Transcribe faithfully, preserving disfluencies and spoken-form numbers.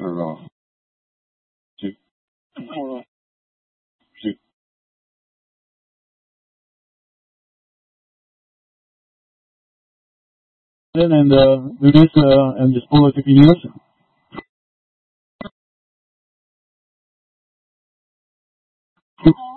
turn it off. See? Hold on. See? Then and uh, do this uh, and just pull it if you need it.